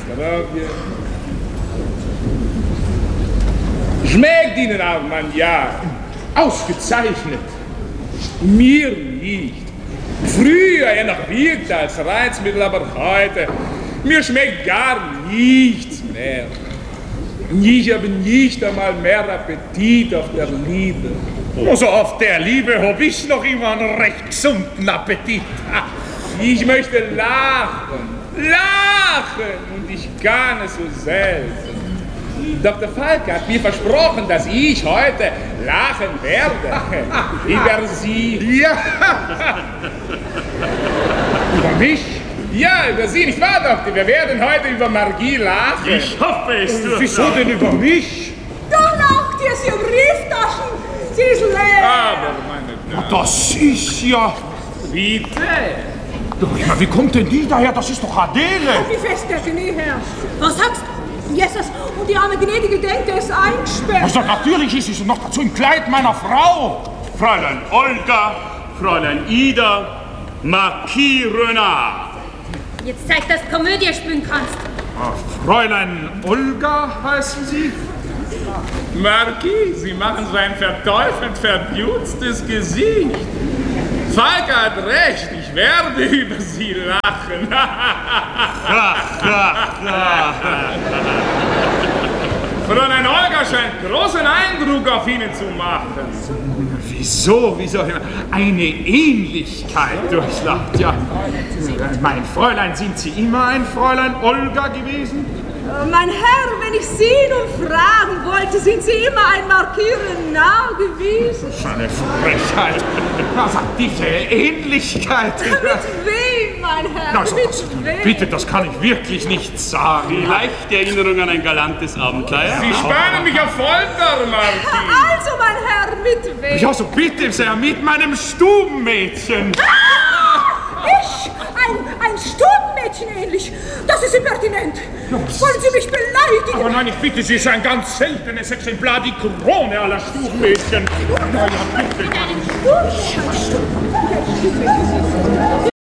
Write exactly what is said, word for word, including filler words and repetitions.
Zdrowie. Schmeckt Ihnen auch, Mann, ja. Ausgezeichnet. Mir nicht. Früher er noch wirkte als Reizmittel, aber heute, mir schmeckt gar nichts mehr. Ich habe nicht einmal mehr Appetit auf der Liebe. Also auf der Liebe habe ich noch immer einen recht gesunden Appetit. Ich möchte lachen, lachen und ich kann es so selten. Doktor Falk hat mir versprochen, dass ich heute lachen werde. Über Sie. Ja. Über mich? Ja, über Sie, nicht wahr, Doktor? Wir werden heute über Margie lachen. Ich hoffe es. Wieso denn über mich? Da lacht ihr, Sie haben Brieftaschen. Sie ist leer. Aber, meine Damen. Das ist ja... Bitte. Doch, ja, wie kommt denn die daher? Das ist doch Adele. Wie fest der Knie her? Was sagst du? Jesus, und die arme gnädige Dente ist eingesperrt. Also natürlich ist sie noch dazu im Kleid meiner Frau. Fräulein Olga, Fräulein Ida, Marquis Renard. Jetzt zeig, dass du Komödie spielen kannst. Fräulein Olga heißen Sie? Marquis, Sie machen so ein verteufelt verdutztes Gesicht. Falk hat recht, ich werde über Sie lachen. Fräulein Olga scheint großen Eindruck auf Ihnen zu machen. Wieso, wieso? Eine Ähnlichkeit durchlacht, ja. Mein Fräulein, sind Sie immer ein Fräulein Olga gewesen? Mein Herr, wenn ich Sie nun fragen wollte, sind Sie immer ein Marquis Renard gewesen? Eine Frechheit. Also diese Ähnlichkeit. Mit wem, mein Herr? Also, mit das, wem? bitte, das kann ich wirklich nicht sagen. Vielleicht die Erinnerung an ein galantes Abenteuer. Sie spannen mich auf Folter, Marquis. Also, mein Herr, mit wem? Ja, so bitte sehr, mit meinem Stubenmädchen. Ich? Ein, ein Stubenmädchen ähnlich? Das ist impertinent. Wollen Sie mich beleidigen? Aber nein, ich bitte Sie, es ist ein ganz seltenes Exemplar, die Krone aller Stubenmädchen. Na ja, bitte. Stubenmädchen?